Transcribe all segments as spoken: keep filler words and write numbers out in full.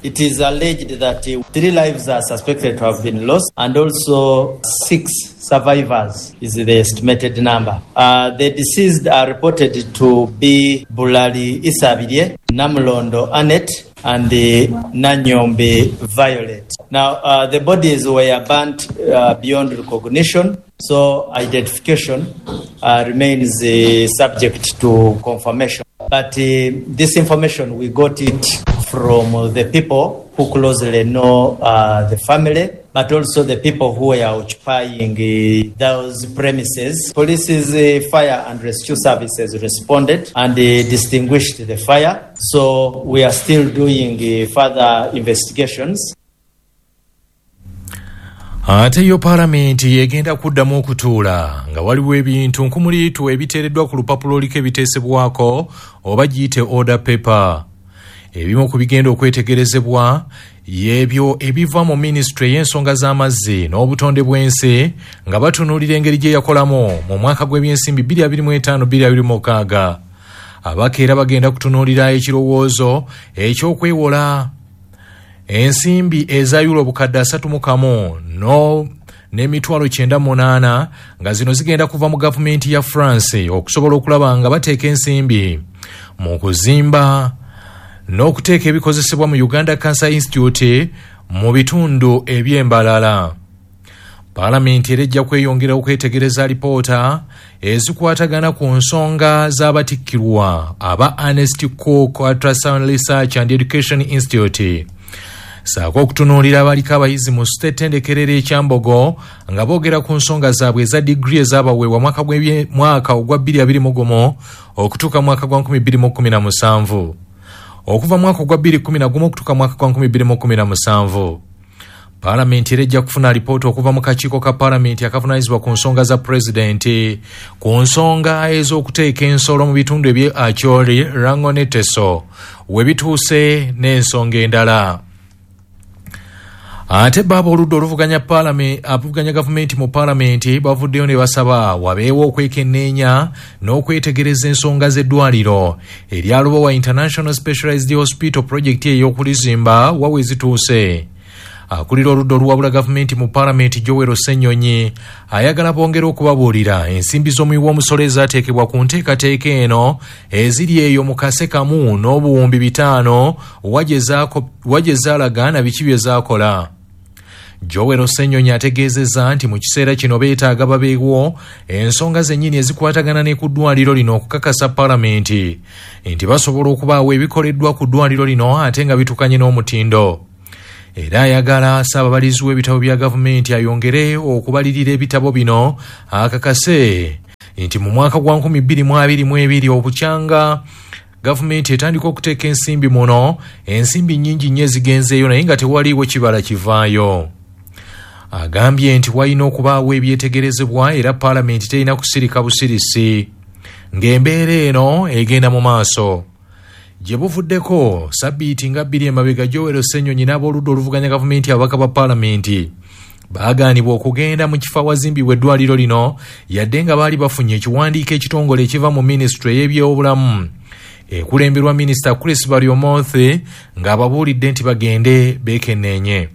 it is alleged that uh, three lives are suspected to have been lost, and also six survivors is the estimated number. Uh, the deceased are reported to be Bulali Isabirye, Namulondo Annette, and the Nanyombe Violet. Now, uh, the bodies were burnt uh, beyond recognition, so identification uh, remains uh, subject to confirmation. But uh, this information, we got it from uh, the people who closely know uh, the family, but also the people who were occupying uh, those premises. Police's uh, fire and rescue services responded and uh, distinguished the fire. So we are still doing uh, further investigations. Ate yo palamenti egenda kuddamu okutuula nga waliwo ebintu nkumuliitu ebiteereddwa ku lupapulo liko ebiteesebwako oba giyite order paper. Ebimu ku bigenda okwetegerezebwa y'ebyo ebiva mu ministry y'ensonga z'amazzi n'obutonde bw'ensi nga batunuulira engeri gye yakolamu mu mwaka gw'ebyensimbi bbiri abiri mu etaano bbiri abiri mu mukaaga. Abakeera bagenda kutunuulira ekirowoozo eky'okwewola ensimbi eza euro obukadde asatu mu kamu no n'emitwalo kyenda munaana nga zino zigenda kuva mu gavumenti ya France okusobola okulaba nga bateeka ensimbi mu kuzimba n'okuteeka ebikozesebwa mu Uganda Cancer Institute mu bitundu eby'embalala. Palamenti erejja kweyongera okwetegereza alipoota ezikwatagana ku nsonga z'abatikkirwa aba Ernest Cook Ultrasound Research and Education Institute. Saako okutunuulira abaliko abayizi mu sitetendekerera ekyambogo nga boogera ku nsonga zaabwe eza digiri ezaabaweebwa mwaka mwaka ogwa bbiri abiri mu gumu okutuuka mwaka gwa nkumi bbiri mu kkumi na musanvu. Okuva mwaka ogwa bbiri kkumi na gumu okutuuka mwaka gwa nkumi bbiri mu kkumi na musanvu. Palamenti erejja kufuna alipoota okuva mu kakiiko ka palamenti akavunaanyizibwa ku nsonga za pulezidenti ku nsonga ez'okuteeka ensolo mu bitundu eby'e Acholi, Rango ne Teso we bituuse n'ensonga endala. Ate baba oludda oluvuganya parliament abuvuganya gavumenti mu palamenti bavuddeyo ne basaba wabeewo okwekenneenya n'okwetegereza ensonga z'eddwaliro eryalubowa International Specialized Hospital Project ey'okulizimba wawe zituuse. Akulira oludda oluwabula gavumenti mu palamenti Joel Ssenyonyi ayagala bongera okubabuulira ensimbi z'omuwi w'omusolo ezaateekebwa ku nteekateeka eno eziri eyo mu kase kamu n'obuwumbi bitaano wagye zaalaga na biki bye zaakola. Joel Ssenyonyi ategeezezza nti mu kiseera kino beetaaga babeewo ensonga zennyini ezikwatagana ne ku ddwaliro lino okukakasa palamenti nti basobola okubaawo ebikoleddwa ku ddwaliro lino ate nga bitukanye n'omutindo. Era ayagala Ssaababalizi w'ebitabo bya gavumenti ayongere okubalirira ebitabo bino akakase nti mu mwaka gwa nkumi bbiri mu abiri mu ebiri obukyanga gavumenti etandika okuteeka ensimbi muno ensimbi nnyingi nnyo ezigenzeeyo naye nga tewaliiwo kibala kivaayo. Agambye nti walina okubaawo ebyetegerezebwa era palamenti terina kusirika busirisi ng'embeera eno egenda mu maaso. Gye buvuddeko sabbiiti nga bbiri emabega Joel Ssenyonyi n'ab'oludda oluvuganya gavumenti ababaka ba palamenti baagaanibwa okugenda mu kifo awazimbibwa eddwaliro lino yadde nga baali bafunye ekiwandiiko ekitongole ekiva mu minisitule y'ebyobulamu ekulemberwa minisita Chris Baryomothi ng'ababuulidde nti bagende beekenneenye.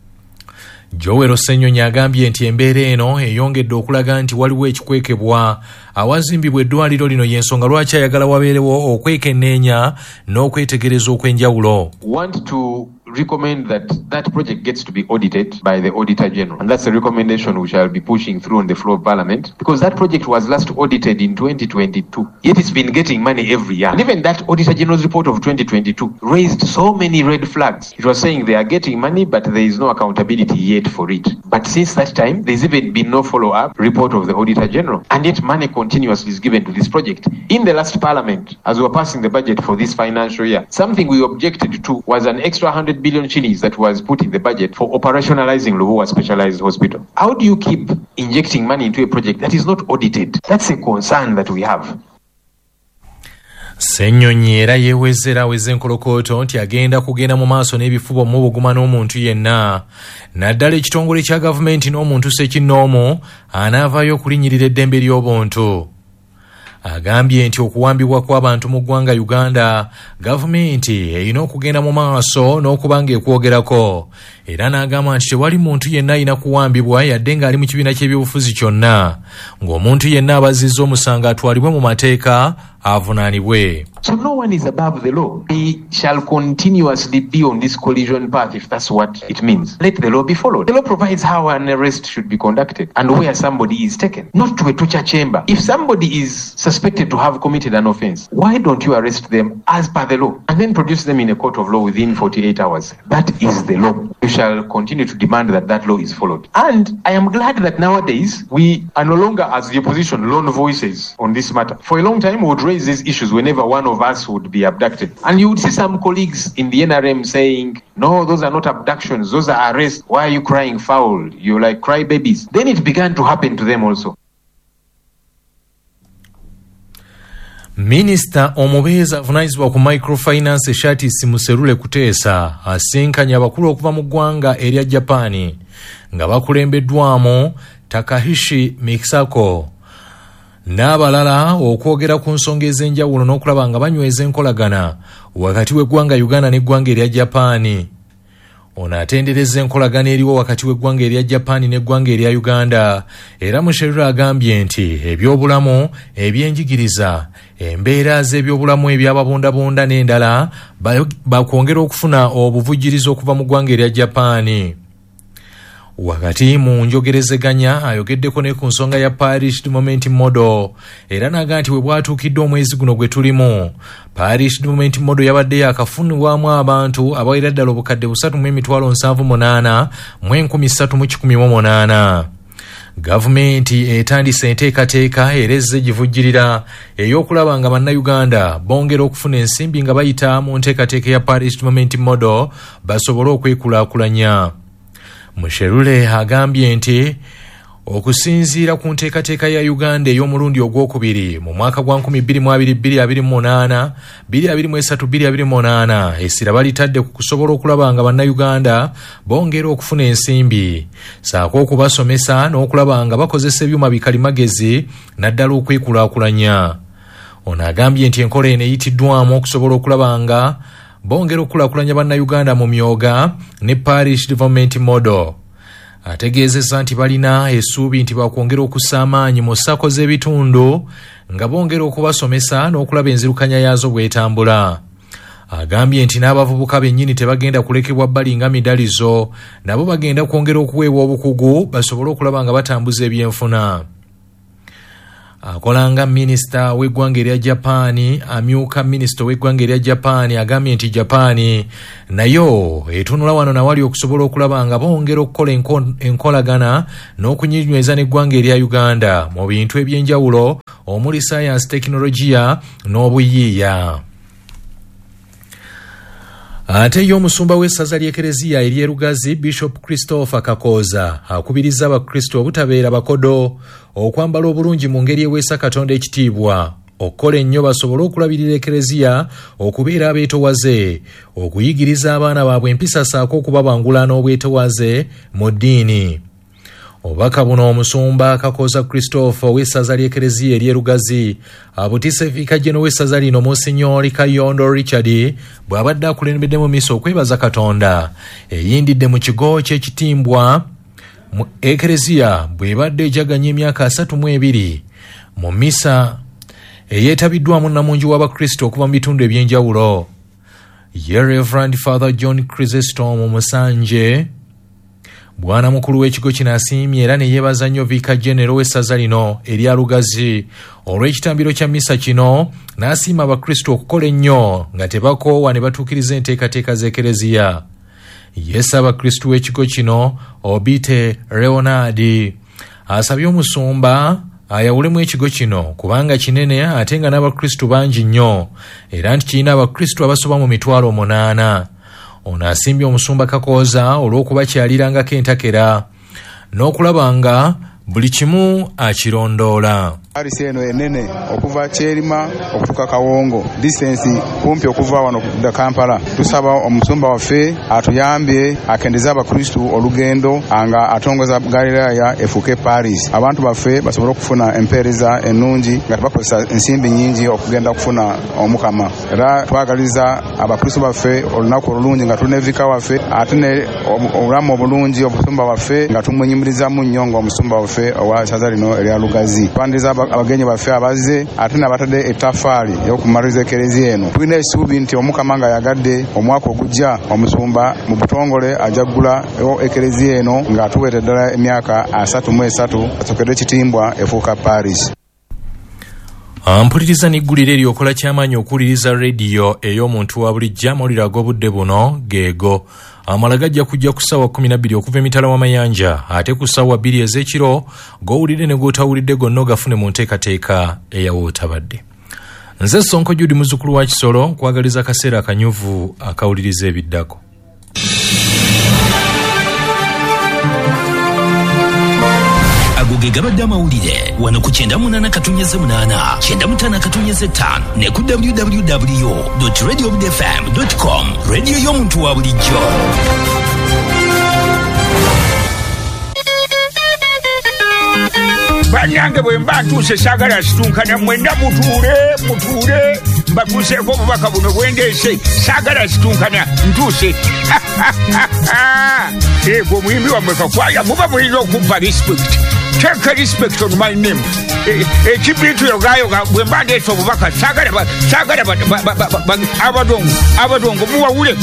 Joel Ssenyonyi agambye nti embeera eno eyongedde okulaga nti waliwo ekikwekebwa awazimbibwa eddwaliro lino y'ensonga lwaki ayagala wabeerewo okwekenneenya n'okwetegereza okw'enjawulo. Want to recommend that that project gets to be audited by the Auditor General, and that's a recommendation which I'll be pushing through on the floor of Parliament, because that project was last audited in twenty twenty-two, yet it's been getting money every year. And even that Auditor General's report of twenty twenty-two raised so many red flags. It was saying they are getting money, but there is no accountability yet for it. But since that time, there's even been no follow-up report of the Auditor General, and yet money continuously is given to this project. In the last Parliament, as we were passing the budget for this financial year, something we objected to was an extra one hundred billion shillings that was put in the budget for operationalizing Lubowa Specialized Hospital. How do you keep injecting money into a project that is not audited? That's a concern that we have. Ssenyonyi era yeewezera weze enkolokooto nti agenda kugenda mu maaso n'ebifuba mu buguma n'omuntu yenna naddala ekitongole kya gavumenti n'omuntu ssekinnoomu anaavaayo okulinnyirira eddembe ly'obuntu. agambye nti okuwambibwa kw'abantu mu ggwanga Uganda gavumenti erina okugenda mu maaso n'okubanga ekwogerako, era n'agamba nti tewali muntu yenna alina kuwambibwa yadde ng'ali mu kibiina ky'ebyobufuzi kyonna, ng'omuntu yenna abazizza omusango atwalibwe mu mateeka avunaanibwe. So no one is above the law. They shall continuously be on this collision path if that's what it means. Let the law be followed. The law provides how an arrest should be conducted and where somebody is taken, not to a torture chamber. If somebody is suspected to have committed an offense, why don't you arrest them as per the law and then produce them in a court of law within forty-eight hours? That is the law. You shall continue to demand that that law is followed. And I am glad that nowadays we are no longer, as the opposition, lone voices on this matter. For a long time we would raise these issues whenever one of us would be abducted. And you would see some colleagues in the N R M saying, no, those are not abductions, those are arrests. Why are you crying foul? You're like crybabies. Then it began to happen to them also. Minisita omubeezi avunaanyizibwa ku microfinance Shatisi Muserule Kuteesa asinkanye abakulu okuva mu ggwanga erya Japaani nga bakulembeddwamu Takahishi Misako n'abalala okwogera ku nsonga ez'enjawulo n'okulaba nga banyweza enkolagana wakati w'eggwanga Uganda n'eggwanga erya Japaani. Ono atendereza enkolagana eriwo wakati w'eggwanga erya Japaani n'eggwanga erya Uganda, era Musherura agambye nti ebyobulamu, ebyenjigiriza, embeera z'ebyobulamu eby'ababondabonda n'endala bakwongera okufuna obuvujjirizi okuva mu ggwanga erya Japaani. Wakati mu njogerezeganya ayogeddeko ne ku nsonga ya Parish Development Model, era n'agamba nti we bwatuukidde omwezi guno gwe tulimu, Parish Development Model yabadde yakafunibwamu abantu abawera ddala obukadde busatu mu emitwalo nsanvu munaana mu enkumi ssatu mu kikumi mu munaana. Gavumenti etandise enteekateeka era ezze givujjirira ey'okulaba nga bannayuganda bongera okufuna ensimbi nga bayita mu nteekateeka ya Parish Development Model basobole okwekulaakulanya. Musherule agambye nti okusinziira ku nteekateeka ya Uganda ey'omulundi ogwokubiri mu mwaka gwa nkumi bbiri mu abiri bbiri abiri mu munaana bbiri abiri mu esatu bbiri abiri mu munaana essira balitadde ku kusobola okulaba nga bannayuganda bongera okufuna ensimbi, saako okubasomesa n'okulaba nga bakozesa ebyuma bikalimagezi naddala okwekulaakulanya. Ono agambye nti enkola eno eyitiddwamu okusobola okulaba nga bongera okulaakulanya bannayuganda mu myoga ne Parish Development Model. Ategeezezza nti balina essuubi nti bakwongera okussa amaanyi mu ssako z'ebitundu nga bongera okubasomesa n'okulaba enzirukanya yaazo bw'etambula. Agambye nti n'abavubuka bennyini tebagenda kulekebwa bbali nga midalizo, nabo bagenda kwongera okuweebwa obukugu basobole okulaba nga batambuza ebyenfuna. Akolanga minisita w'eggwanga erya Japaani amyuka minisita w'eggwanga erya Japaani agambye nti Japaani nayo etunula wano nawali okusobola okulaba nga bongera okukola enkolagana n'okunyinyweza n'eggwanga erya Uganda mu bintu eby'enjawulo omuli science, tekinologiya n'obuyiiya. Ate y'omusumba w'essaza ly'Ekereziya ery'e Lugazi Bishop Christopher Kakooza akubiriza abakristo obutabeera bakodo, okwambala obulungi mu ngeri eweesa Katonda ekitiibwa, okukola ennyo basobole okulabirira Ekereziya, okubeera abeetowaze, okuyigiriza abaana baabwe empisa saako okubabangula n'obwetowaze mu ddiini. Obubaka buno omusumba Kakooza Christopher w'essaza ly'Ekereziya ery'e Lugazi abutise Vicar General w'essaza lino Monsignori Kayondo Richard bw'abadde akulembedde mu misa okwebaza Katonda eyindidde mu kigo ky'ekitimbwa mu Ekereziya bw'ebadde ejaganya emyaka asatu mu ebiri mu misa eyeetabiddwamu nnamungi w'abakristo okuva mu bitundu eby'enjawulo. Ye Reverend Father John Chrysostom Musanje bwana mukulu w'ekigo kino asiimye era ne yeebaza nnyo Vicar General w'essaza lino erya Lugazi olw'ekitambiro kya misa kino, n'asiima abakristo okukola ennyo nga tebakoowa ne batuukiriza enteekateeka z'Ekereziya. Yesu abakristo w'ekigo kino Obite Leonard asabye omusumba ayawulemu ekigo kino kubanga kinene ate nga n'abakristo bangi nnyo era nti kirina abakristo abasoba mu mitwalo munaana. Ono asimbye omusumba Kakooza olw'okubakyalirangako entakera n'okulaba nga buli kimu akirondoola. Paris eno enene okuva Kyerima okutuka Kawongo distance kumpi okuva wano da Kampala. Tusaba omusumba waffe atuyambye akendeza abakristu olugendo anga atongoza Galilaya efuke Paris. Abantu baffe basobola okufuna empereza ennungi nga bakozesa ensimbi nyingi okugenda kufuna omukama. Era twagaliza abakristu baffe olunaku olulungi nga tunevika waffe atune obulamu obulungi obusumba waffe nga tumwenyumiriza mu nnyongo omusumba waffe owa saza lino erya Lugazi. Twandiriza abagenyi baffe abaze ate n'abatadde ettafaali y'okumaliriza ekereziya eno. Tulina essuubi nti omukama nga yagadde omwaka ogujja omusumba mu butongole ajaggula ekereziya eno ng'atuweeta ddala emyaka asatu mu esatu asokedde ekitimbwa efuuka Paris. Ampuliriza n'eggulire eryokola ky'amaanyi okuwuliriza rediyo ey'omuntu wa bulijjo amawulire ag'obudde buno geego. Amala gajja kujja ku ssaawa kumi na bbiri okuva emitala w'amayanja ate ku ssaawa bbiri ez'ekiro g'owulire ne g'otawulidde gonna ogafune mu nteekateeka eyawootabadde. Nze Sonko Judy muzzukulu wa Kisolo nkwagaliza akaseera akanyuvu akawuliriza ebiddako. Agoge gabadde amawulire wano ku kyenda munana katunnyeze munana kyenda mutaano katunnyeze ttaano ne ku w w w dot radio obud f m dot com rediyo y'omuntu wa bulijjo. Banyange bwe mba ntuuse saagala situnkana mwenna mutuule mutuule mbatuuseeko obubaka buno bwendeese saagala situnkana ntuuse. Ego omuyimbi wammwe Kakwaya muba mulina okubba respect. Take a respect on my name. Ekibitu yogayoga bwe mba ndeese obubaka saagala saagala abadongo abadongo muwawule